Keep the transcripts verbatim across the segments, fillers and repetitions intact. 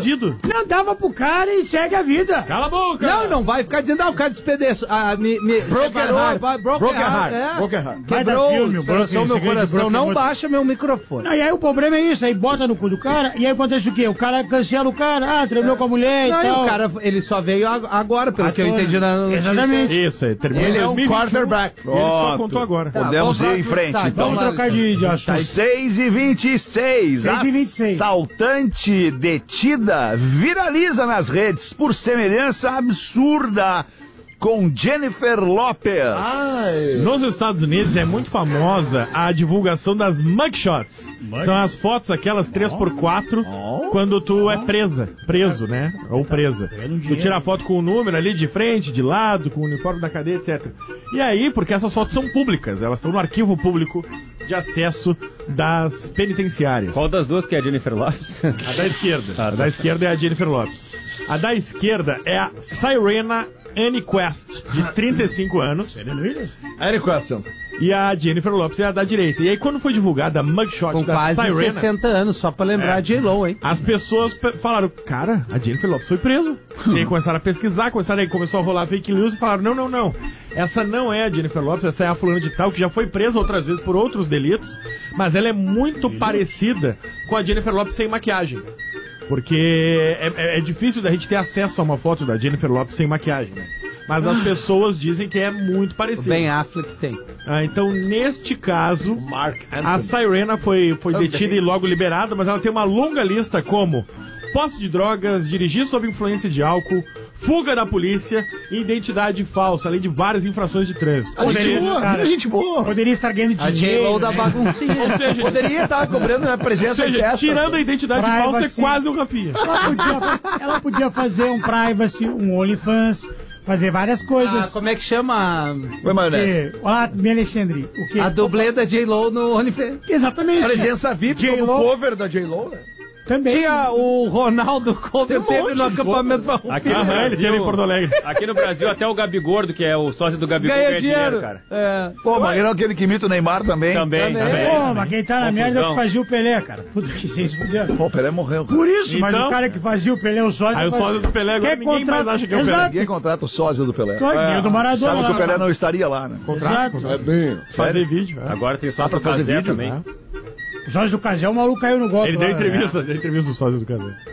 despedido. Não, dava pro cara e segue a vida. Cala a boca. Não, não vai ficar dizendo, ah, o cara despedeço. Ah, me, me Broken heart. Broken Broken heart. heart. É. Broken heart. Quebrou filme, o coração, meu coração. Não Broken baixa meu microfone. Não, e aí o problema é isso, aí bota no cu do cara, e aí acontece o quê? O cara cancela o cara, ah, treinou com a mulher Não, e e tal. o cara, ele só veio ag- agora, pelo que eu Agora. entendi na notícia. Exatamente. Isso aí, terminou Ele em é um dois mil e vinte e um. quarterback. Ele só Pronto. contou agora. Tá, Podemos vamos ir em pro frente, destaque. então. Vamos trocar de, de assunto. seis e vinte e seis. seis e vinte e seis. Assaltante detida viraliza nas redes por semelhança absurda com Jennifer Lopez. Nos Estados Unidos é muito famosa a divulgação das mugshots. São as fotos, aquelas três por quatro, quando tu é presa, preso, né? Ou presa. Tu tira a foto com o número ali de frente, de lado, com o uniforme da cadeia, etcétera. E aí, porque essas fotos são públicas, elas estão no arquivo público de acesso das penitenciárias. Qual das duas que é a Jennifer Lopez? A da esquerda. A da esquerda é a Jennifer Lopez. A da esquerda é a Serena Anyquest, de trinta e cinco anos. Any questions? E a Jennifer Lopez é a da direita. E aí, quando foi divulgada a mugshot Com da quase Serena, sessenta anos, só pra lembrar É. de J-Lo, hein? as pessoas pe- falaram, cara, a Jennifer Lopez foi presa. E aí começaram a pesquisar, começaram aí, começou a rolar fake news e falaram, não, não, não. Essa não é a Jennifer Lopez, essa é a fulana de tal, que já foi presa outras vezes por outros delitos, mas ela é muito parecida com a Jennifer Lopez sem maquiagem. Porque é, é- é difícil da gente ter acesso a uma foto da Jennifer Lopez sem maquiagem, né? Mas as pessoas dizem que é muito O parecido. Ben Affleck tem. Ah, então, neste caso, Mark a Anthony. Serena foi, foi Também. detida e logo liberada, mas ela tem uma longa lista como posse de drogas, dirigir sob influência de álcool, fuga da polícia e identidade falsa, além de várias infrações de trânsito. A gente Poderia- boa, muita gente boa. Poderia estar ganhando A dinheiro. J-Lo da né? baguncinha. Ou seja, Poderia estar cobrando a ou presença em seja festa. tirando a identidade Privacy. falsa, é quase o Rafinha. Ela podia, ela podia fazer um privacy, um OnlyFans, fazer várias Ah, coisas. como é que chama Oi, maionese. Porque, olá, bem, Alexandre. O quê? a dublê da J-Lo no OnlyFans? Exatamente. Presença V I P como J-Lo. cover da J-Lo, né? Também. Tinha o Ronaldo Cover, um teve monte no de acampamento Farroupilha. Aqui no Aham, ele Brasil, teve em Porto Alegre. aqui no Brasil até o Gabi Gordo, que é o sócio do Gabi Ganha ganha dinheiro. cara. É. Pô, mas não aquele que imita o Neymar também. Também, Também. também. Pô, mas quem tá na merda é o que Confusão. fazia o Pelé, cara. Puta que vocês fuderam. Pô, o Pelé morreu. Por isso, mas Então- o cara que fazia o Pelé, o sócio... Aí o sócio do Pelé, agora Quer ninguém contratar- mais acha que é o Pelé. Exato. Ninguém contrata o sósia do Pelé. Todinho do Maradona. Sabe que o lá. Pelé não estaria lá, né? Contrato, Exato. É bem. fazer vídeo. é. Agora tem sócio pra do fazer Cazé vídeo, também. né? O sócio do Casel, o maluco caiu no golpe. Ele deu lá, entrevista, deu entrevista do sócio do casal. Né?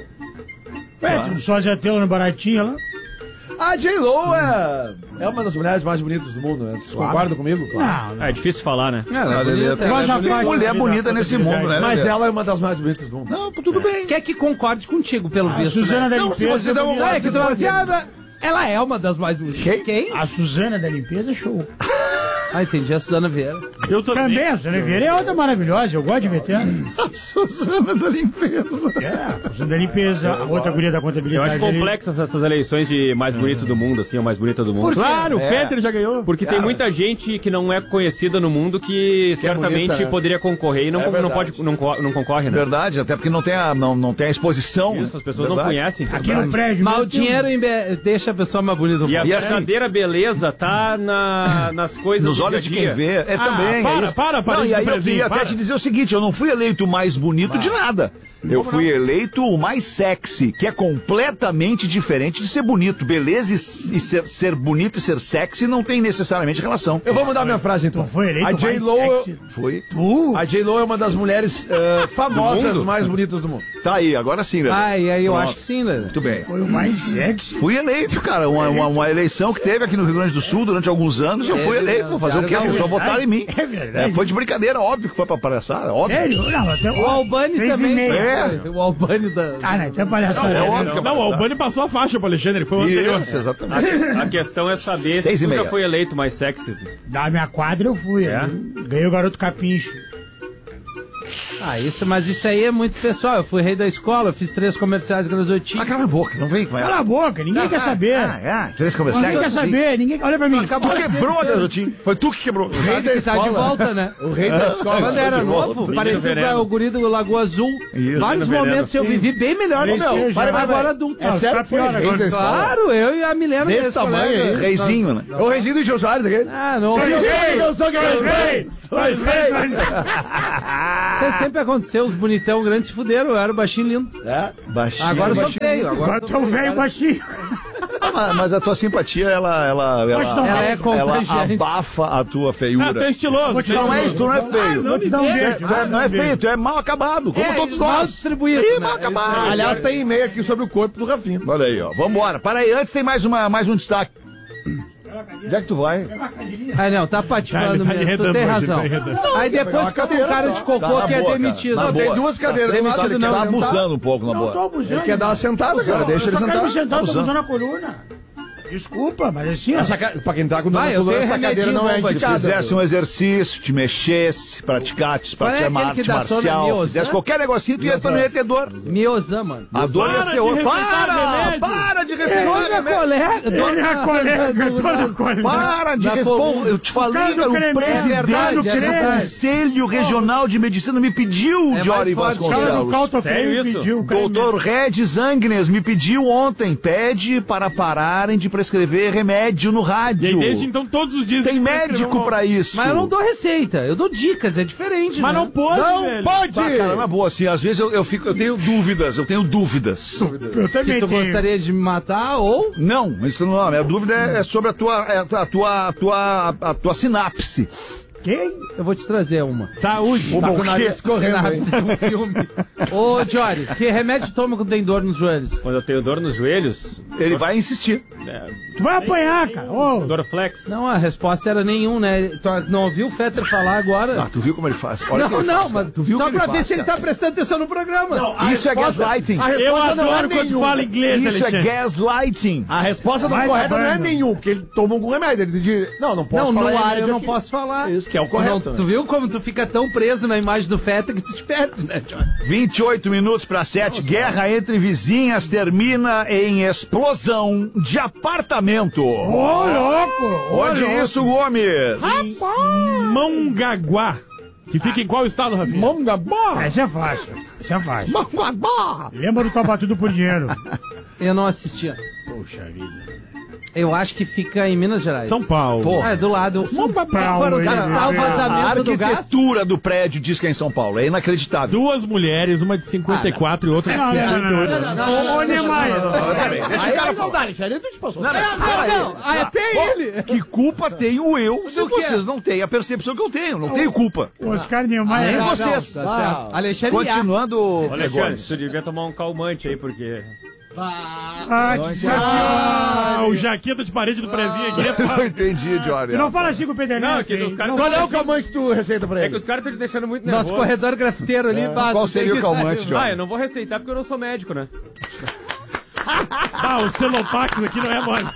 Ué, o sócio ateu no baratinho lá. A J-Lo é, é uma das mulheres mais bonitas do mundo, né? Vocês concordam comigo? Não, não. É difícil falar, né? Ela é Olha, ele bonita. é- Ela já tem faz mulher vida, bonita nesse possibilidade. mundo, né? Mas Lelê? ela é uma das mais bonitas do mundo. Não, tudo bem. Quer que concorde contigo, pelo A visto, Suzana né? da Não, se limpeza... você dá um bonita. Não, é que tu fala assim, ah, mas ela é uma das mais bonitas. Quem? Quem? A Suzana da limpeza, show. Ah, entendi, a Suzana Vieira. Eu também. Também, a Suzana Vieira é outra maravilhosa, eu gosto de veterano. A Suzana da limpeza. É, a Suzana da limpeza, a outra guria da Eu contabilidade. acho ali. complexas essas eleições de mais bonito do mundo, assim, ou mais bonita do mundo. Claro, o É. Peter já ganhou. Porque tem muita gente que não é conhecida no mundo que, certamente bonita, né? poderia concorrer e não, É não, verdade. pode, não, co- não concorre, né? Verdade, até porque não tem a, não, não tem a exposição. Isso, as pessoas Verdade. não conhecem. Aqui no prédio. Mas o mesmo tem um- dinheiro embe- deixa a pessoa mais bonita do E a mundo. E assim- verdadeira beleza tá na, nas coisas Nos do olhos de dia a quem dia. vê. É Ah, também. para, é isso. para, para Não, de e aí eu presinho, queria até para. te dizer o seguinte: eu não fui eleito o mais bonito de nada. Eu fui eleito o mais sexy, que é completamente diferente de ser bonito. Beleza e, e ser, ser bonito e ser sexy não tem necessariamente relação. Eu vou mudar minha frase então. Tu foi eleito A mais J-Lo sexy. Foi. a J-Lo é uma das mulheres eh, famosas mundo? mais bonitas do mundo. Tá aí, agora sim, velho. Ah, e aí eu Pronto. acho que sim, né? Muito bem. Foi o mais sexy. Fui eleito, cara. Uma, uma, uma eleição que teve aqui no Rio Grande do Sul durante alguns anos. Eu fui É, eleito. Vou fazer o quê? A pessoa votaram em mim. É verdade. É, foi de brincadeira, óbvio que foi pra palhaçada, óbvio. Sério? Não, até O Albani Seis e também. meia. foi. O Albani da... Ah, não, então é palhaçada. É né? óbvio que é Não, o palhaçada. Albani passou a faixa pro Alexandre, foi o anterior. Isso, exatamente. A questão é saber Seis se e tu já meia. foi eleito mais sexy. Da minha quadra eu fui. É? eu Ganhei o garoto capincho. Ah, isso, mas isso aí é muito pessoal. Eu fui rei da escola, eu fiz três comerciais gratuitos. Ah, cala a boca, não vem com Cala essa. a boca, ninguém quer saber. Ah, é? Três Ninguém comerciais? quer saber, ninguém. Olha pra mim. Tu quebrou, garotinho. Foi tu que quebrou. O rei da Tá de escola. volta, né? O rei da escola. Quando era de volta. novo, Menino parecia Vereno. o guri do Lagoa Azul. Isso. Vários Menino momentos eu Vereno. vivi bem melhor do Sim. meu. Sim, Para já- agora adulto. É sério que foi pior rei agora. da escola? Claro, eu e a Milena. Desse minha tamanho colega. aí? Reizinho, né? É o reizinho do Jô Soares aquele. Ah, não. Sou Isso rei, não sou sou rei, sou rei. sempre aconteceu, os bonitão grandes se fuderam, eu era o baixinho lindo. É. Baixinho. Agora eu sou baixinho. Agora Agora tu é um velho baixinho. Mas, mas a tua simpatia, ela, ela, ela, Pode dar um ela é ela contagiante. abafa a tua Ah, feiura. tu é estiloso. Vou te tu dar Não um é isso, tu não é feio. Vou te dar um Tu é- beijo. tu é- não é feio, tu é mal acabado, como É, todos mal nós. distribuído, Ih, né? mal acabado. Isso aí. Aliás, tem e-mail aqui sobre o corpo do Rafinha. Olha aí, ó. Vambora. Para aí, antes tem mais, uma, mais um destaque. Onde é que tu vai? Aí não, tá Tá, patifando ele tá mesmo, tu enredando tem hoje, razão. ele tá enredando. Aí depois fica com cara de cocô Tá na que é boa, cara. demitido. Na Não, tem boa. duas cadeiras. Tá do lado, sentado, ele ele quer tá sentar. abusando um pouco, na Não tô boa. abusando. Ele quer dar uma sentada, cara. Deixa eu ele só quero me sentar. sentar, tô com Abusando. dor na coluna. Desculpa, mas assim, ó. Essa ca- Pra quem tá com dor Vai, na eu coluna, tenho essa cadeira não é remedinho bom, indicada. Se fizesse um exercício, te mexesse, praticasse, Qual é praticasse uma aquele que arte dá sono, marcial, Miozan? fizesse qualquer negocinho, tu ia, tu não ia ter dor. Miozan, mano. A dor ia Para ser de outra. receitar Para! remédio. Para de receitar Dona remédio. colega, Ele é colega, dona colega. Para de Na responder. coluna. Eu te falei, cara do cara, o creme. presidente É verdade, do é verdade. Conselho Regional de Medicina me pediu, É Jory mais forte. O cara do Vasconcelos. Calto Sério Creme isso? pediu o creme. Doutor Regis Agnes me pediu ontem, pede para pararem de prescrever remédio no E aí, rádio. desde então, todos os dias... Tem ele médico prescreveu um- pra isso. Mas eu não dou receita, eu dou dicas, é diferente, Mas né? não pode, Não velho. pode! Tá, cara, na boa, assim, às vezes eu, eu fico, eu tenho dúvidas, eu tenho dúvidas. Eu Que também tu tenho. gostaria de me matar ou... Não, isso não, a minha dúvida é, é sobre a tua, é a tua, a tua, a tua sinapse. Quem? Eu vou te trazer uma. Saúde. Tá com o nariz correndo, hein? Sinapse do filme. Ô, Jory, que remédio toma quando tem dor nos joelhos? Quando eu tenho dor nos joelhos, Ele vai insistir. é, Tu vai apanhar, cara. Ô, Dorflex. Não, a resposta era nenhum, né? Tu não ouviu o Fetter falar agora? Ah, tu viu como ele faz? Olha o que Não, ele não, faz, cara. mas tu viu o só que ele pra ver faz, se ele cara. tá prestando atenção no programa. Isso é gaslighting. A Eu resposta não é adoro quando tu nenhum. fala inglês, Isso é Alexandre. gaslighting. A resposta não Vai correta não é acabando. nenhum, porque ele toma algum remédio. Ele diz, não, não posso Não, no falar ar remédio eu não aqui. posso falar. Isso, que é o Tu correto, não- né? Tu viu como tu fica tão preso na imagem do Fetter que tu te perde, né, Jory? vinte e oito minutos para sete. Guerra entre vizinhas termina em explosão de apartamento. ô, louco. ô, Onde louco. isso, Gomes? Mongaguá. Que fica em qual estado, Rafinha? Mongabá! Essa é fácil. Essa é fácil. Mongabá! Lembra do Topa Tudo por Dinheiro? Eu não assistia. Poxa vida. Eu acho que fica em Minas Gerais. São Paulo. Ah, é do lado. Paulo, Foram hein, gastar o velho? A vazamento do gás. arquitetura do prédio diz que é em São Paulo. É inacreditável. Duas mulheres, uma de cinquenta e quatro e outra de Não, não, cinquenta e oito não, não, anos. não. Ô, Niemeyer. Peraí, deixa o Aí cara não falar. dá, diferente tu te passou. Não, não, peraí. Não, ah, até ele. Que culpa tenho eu se Do quê? vocês não têm a percepção que eu tenho? Não tenho culpa. Oscar Niemeyer. Nem Não, vocês. não, tá certo. Alexandre Iac. Continuando, Ô, Alexandre, Gomes. tu devia tomar um calmante aí, porque... Ah, que desafio. Ah, o jaqueta de parede do prezinho aqui é Eu foda. entendi, Jory. Tu não fala assim com o Pedernista. Não, é que os caras... Qual é o calmante que tu receita pra É ele? que os caras estão te deixando muito Nosso nervoso. corredor grafiteiro ali. bah, Qual tu seria tem o que- calmante, Jory? Ah, eu não vou receitar porque eu não sou médico, né? Ah, o Celopax aqui não é mole.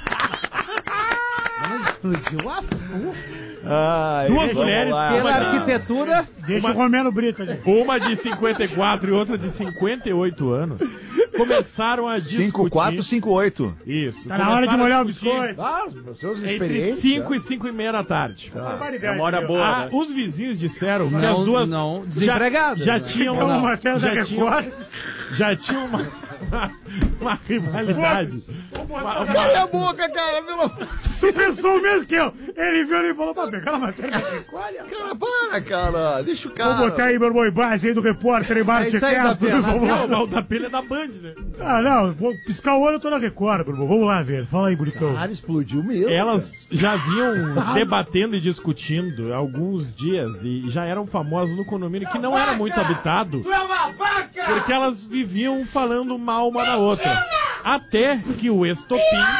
Mas explodiu a fu. Ai, Duas vamos mulheres, lá. Pela uma de- arquitetura. Deixa o Romero Brito ali. Uma de cinquenta e quatro e outra de cinquenta e oito anos começaram a discutir. cinco quatro cinco oito. Isso. Tá na hora de começaram a molhar o discutir biscoito. Ah, os seus Entre experientes. cinco e cinco e meia da tarde. É uma hora boa, Ah, né? os vizinhos disseram que Não, as duas não, já, desempregadas, já né? tinham É uma não, matéria da já tinham, Record. já tinham uma, uma, uma rivalidade. Cala a boca, cara, pelo amor Tu pensou o mesmo que eu. Ele viu e falou, pra pegar a matéria da Record. Cara, para, cara. Deixa o Vou cara. botar aí meu irmão embaixo aí do repórter embaixo. É isso aí, Cast. Davi, Vamos lá. Não, o da pilha é da Band, né? Ah, não, vou piscar o olho, eu tô na Record, meu irmão. Vamos lá, velho. Fala aí, bonitão. Cara, explodiu mesmo. Elas já vinham debatendo e discutindo há alguns dias e já eram famosas no condomínio que não era muito habitado. Porque elas viviam falando mal uma da outra. Até que o estopim.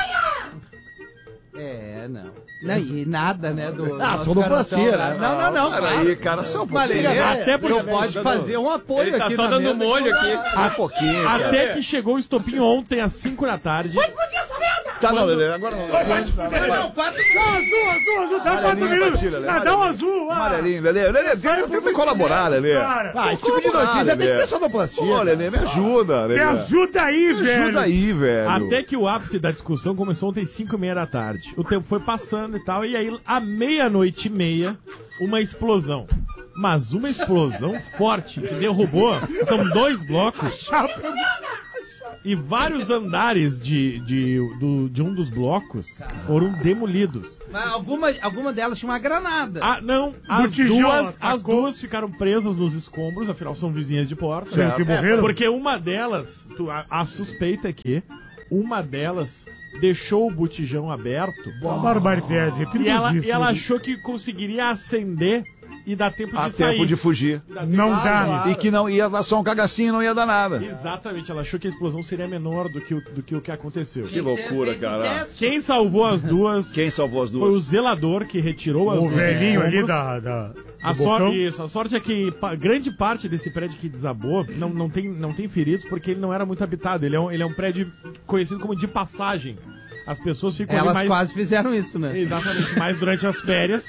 É, não. Não, e nada, né? Do, Ah, nosso sonoplastia, garotão, né? Não, não, não. Para claro. aí, cara, só um Mas, pouquinho. Lelê, Até porque- não pode fazer um apoio Ele tá aqui só na dando mesa molho que- aqui. Só um pouquinho, cara. Até que chegou o estopim ontem às cinco da tarde. Tá, não, Lelê, agora não. Não, azul, azul, azul. Dá quatro Amarelinho, minutos. Batilha, Lelê. Ah, dá um azul. ah. Amarelinho, Lelê. Lelê, tenta, tenta colaborar, Lelê. Cara, Ah, esse tipo de notícia tem que ter sonoplastia. Ô, Lelê, me ajuda, me Lelê. ajuda aí, Me velho. ajuda aí, velho. Até que o ápice da discussão começou ontem às cinco e meia da tarde. O tempo foi passando e tal, e aí, à meia-noite e meia, uma explosão. Mas uma explosão forte que derrubou, são dois blocos. E vários andares de, de, do, de um dos blocos foram demolidos. Mas alguma, alguma delas tinha uma granada. Ah, não, as tijolo, duas, atacou. as duas ficaram presas nos escombros, afinal são vizinhas de porta. Certo. Que morreram? Porque uma delas, tu- a, a suspeita é que uma delas deixou o botijão aberto Uma barbaridade, é e ela, perigosíssimo. e ela achou que conseguiria acender e dar tempo Há de sair. tempo de fugir. Não dá. E que não ia dar só um cagacinho, não ia dar nada. Exatamente, ela achou que a explosão seria menor do que o, do que, o que aconteceu. Que loucura, cara. Quem salvou as duas Quem salvou as foi o duas? zelador que retirou as O duas velhinho ali escombros. da... da A do botão. sorte, isso, a sorte é que pa- grande parte desse prédio que desabou não, não, tem, não tem feridos porque ele não era muito habitado. Ele é um, ele é um prédio conhecido como de passagem. As pessoas ficam ali Elas mais... quase fizeram isso, né? Exatamente, mais durante as férias.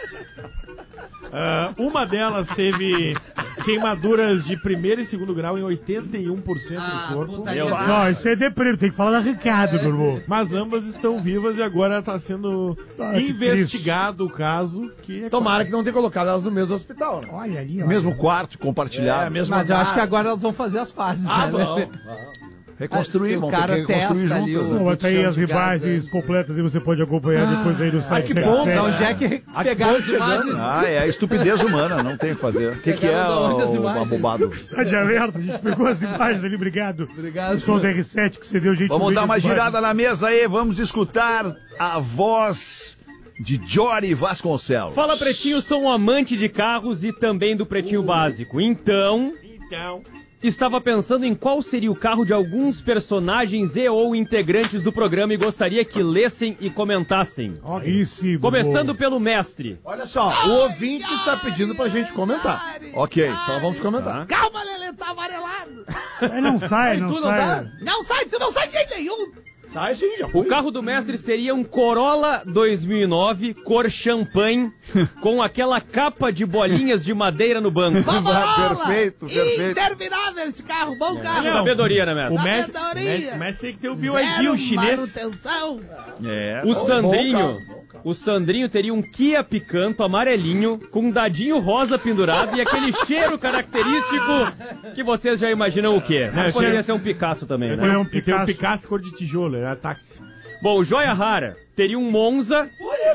Ah, uma delas teve queimaduras de primeiro e segundo grau em oitenta e um por cento Ah, do corpo. putaria. Não, isso é deprimo, tem que falar da Ricardo, meu irmão. Mas ambas estão vivas e agora está sendo Ah, que investigado o caso. Que é Tomara que não tenha colocado elas no mesmo hospital, né? Olha ali, ó. Mesmo quarto compartilhado. É, mesmo Mas eu andar. acho que agora elas vão fazer as pazes, Ah, né? vão. Reconstruir, Ah, vão se o cara ter que reconstruir testa ali juntas, o- né? Não, vai tá aí as Chão de imagens gás, completas e você pode acompanhar depois aí no site. que da bom, série. Então, já que pegaram as imagens... Ah, é a estupidez humana, não tem o que fazer. O que, que é Pegaram da onde as o imagens? abobado? Tá de alerta, a gente pegou as imagens ali, obrigado. Obrigado. O som da R sete que você deu, gente. Vamos dar uma girada na mesa aí, vamos escutar a voz de Jory Vasconcelos. Fala, Pretinho, sou um amante de carros e também do Pretinho Básico. Então, Então, estava pensando em qual seria o carro de alguns personagens e ou integrantes do programa e gostaria que lessem e comentassem. Aí sim, Começando boa. pelo mestre. Olha só, o ouvinte está pedindo pra gente comentar. Ok. Então vamos comentar. Calma, Lelê, tá amarelado. Aí não sai, não tu não sai. dá? Não sai, tu não sai de jeito nenhum. Sai sim, já O foi. carro do mestre seria um Corolla dois mil e nove, cor champanhe, com aquela capa de bolinhas de madeira no banco. Perfeito, perfeito. Interminável esse carro, bom carro. Não. Sabedoria, né, mestre? o mestre, o Sabedoria. mestre, o mestre tem que ter o B Y D, o chinês. manutenção. É. O Sandrinho, bom carro, o Sandrinho teria um Kia Picanto amarelinho, com um dadinho rosa pendurado e aquele cheiro característico que vocês já imaginam o quê? Mas esse poderia é- ser um Picasso também, Foi né? um E tem um Picasso. Picasso cor de tijolo, era táxi. Bom, o Joia Rara teria um Monza,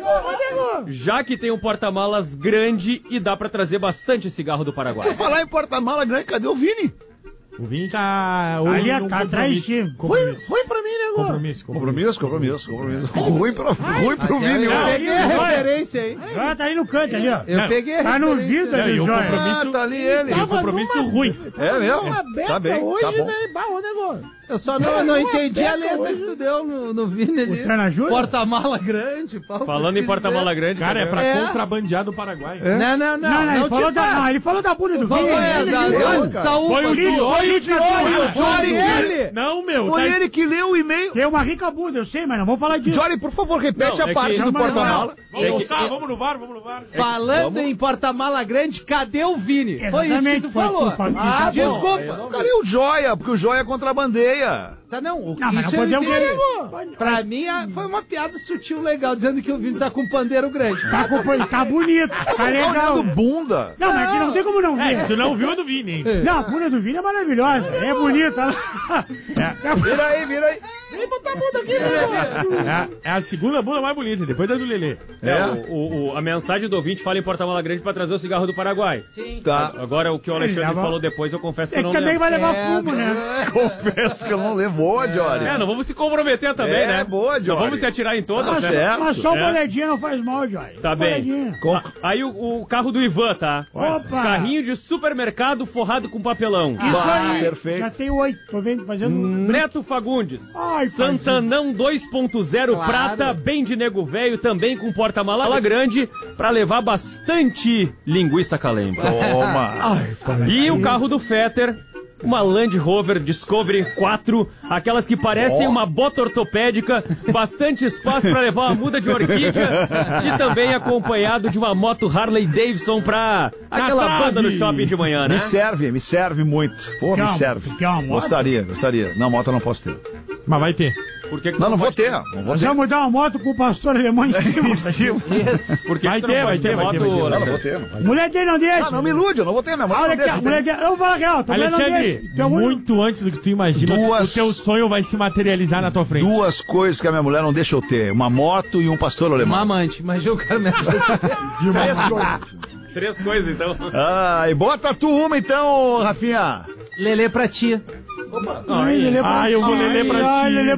já que tem um porta-malas grande e dá pra trazer bastante cigarro do Paraguai. Falar em porta-mala grande, cadê o Vini? O Vini tá hoje Ali num tá atrás de compromisso. ti. Ruim, Compromisso. ruim pra mim, nego. Compromisso, compromisso. Compromisso, compromisso, compromisso. Ruim pro, ruim pro Eu Vini. eu peguei a Vai. referência aí. Ah, tá aí no canto ali, ó. Eu peguei a Tá no referência. vida Não, ali, e o Joia. compromisso- Ah, tá ali ele. E o compromisso ruim. É mesmo? Uma beca Tá bem, hoje, tá bom. né? Bah, ô, negócio. Eu só não, não entendi a beca letra hoje. que tu deu no, no Vini ali. O Trana Júnior? Porta-mala grande. pau, Falando em quis porta-mala dizer. grande, Cara, é pra É. contrabandear do Paraguai. Não, não, não. Não, não, ele, te falou da, faz. não, ele falou da bunda do Falou, Vini. é, da, Ele da, leu, cara. saúde. Foi o Diori, Foi o Diori, Foi Foi ele. Não, meu. Foi tá- ele que leu o e-mail. Tem uma rica bunda, eu sei, mas não vamos falar disso. Jory, por favor, repete Não, a é parte que- do Não, mas porta-mala. Vamos É que- almoçar, é- vamos no VAR, vamos no VAR. Falando em porta-mala grande, cadê o Vini? Foi isso que tu Exatamente, foi falou. tu falou. Ah, Ah, bom. desculpa. Cadê o Joia? Porque o Joia contrabandeia. Tá, não, o- Não, mas isso não eu podemos... entendi. Pra mim, a- foi uma piada sutil legal, dizendo que o Vini tá com um pandeiro grande. Tá, com- tá bonito, tá legal. Olhando bunda. Não, mas aqui não tem como não ver. É, tu não viu a do Vini, hein? Não, a bunda do Vini é maravilhosa, é bonita. Vira aí, vira aí. Vem botar a bunda aqui, nego. É, a- é a segunda bunda mais bonita, depois da do Lelê. É, o, o- o- a mensagem do ouvinte fala em porta-mala grande pra trazer o cigarro do Paraguai. Sim. Tá. Agora, o que o Alexandre leva- falou depois, eu confesso que É eu que não também lembro. vai levar É, fumo, né? Confesso que eu não levou, Jory. É, não vamos se comprometer também, É, né? boa, Não Jory. vamos se atirar em todas, Tá né? certo. Mas só uma É. olhadinha não faz mal, Joy. Tá Uma bem. olhadinha. Com- Aí o, o carro do Ivan, tá? Opa! Carrinho de supermercado forrado com papelão. Isso Bah, aí, perfeito. já tem oito, tô vendo, fazendo... Neto Fagundes, Ai, Santanão dois ponto zero Claro. prata, bem de nego velho, também com porta-mala grande, pra levar bastante linguiça calemba. Toma. E o carro do Fetter, uma Land Rover Discovery quatro, aquelas que parecem uma bota ortopédica, bastante espaço pra levar uma muda de orquídea e também acompanhado de uma moto Harley Davidson pra aquela trave. banda no shopping de manhã, né? Me serve, me serve muito. Pô, Quer me uma- serve. quer uma moto? Gostaria, gostaria. Não, moto eu não posso ter. Mas vai ter. Por que que Não, não vou pode ter. Não vou Nós ter. vamos dar uma moto com o pastor alemão em cima. Em cima. Por que Vai que tu ter, não vai pode ter, vai moto, ter, vai ter. Não, não Alexandre? vou ter. Não, vai ter. Mulher dele não deixa. Ah, não me ilude, eu não vou ter. Minha mulher Olha não aqui, deixa. a mulher dele. Eu vou falar real, tua mulher não deixa. Alexandre, Teu único- muito antes do que tu imagina, Duas- o teu sonho vai se materializar na tua frente. Duas coisas que a minha mulher não deixa eu ter: uma moto e um pastor Uma alemão. amante. Imagina o cara me Três coisas, então. Ah, e bota tu uma então, Rafinha. Lelê pra ti. Ai, Lelê pra Ah, eu vou ti. Lelê pra Ai, ti. Lelê